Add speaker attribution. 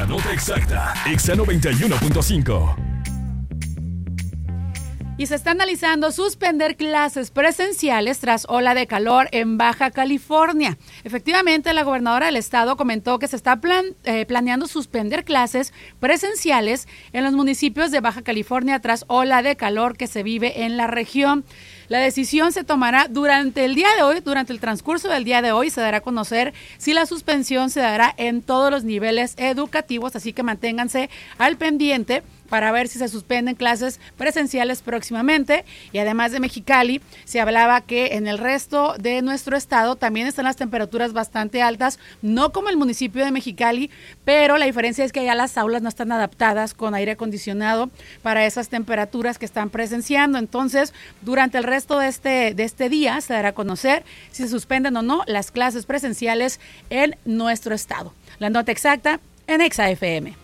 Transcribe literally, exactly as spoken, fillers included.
Speaker 1: La nota exacta, Exa noventa y uno punto cinco.
Speaker 2: Y se está analizando suspender clases presenciales tras ola de calor en Baja California. Efectivamente, la gobernadora del estado comentó que se está plan, eh, planeando suspender clases presenciales en los municipios de Baja California tras ola de calor que se vive en la región. La decisión se tomará durante el día de hoy, durante el transcurso del día de hoy se dará a conocer si la suspensión se dará en todos los niveles educativos, así que manténganse al pendiente para ver si se suspenden clases presenciales próximamente. Y además de Mexicali, se hablaba que en el resto de nuestro estado también están las temperaturas bastante altas, no como el municipio de Mexicali, pero la diferencia es que allá las aulas no están adaptadas con aire acondicionado para esas temperaturas que están presenciando. Entonces, durante el resto de este, de este día se dará a conocer si se suspenden o no las clases presenciales en nuestro estado. La nota exacta en Exa F M.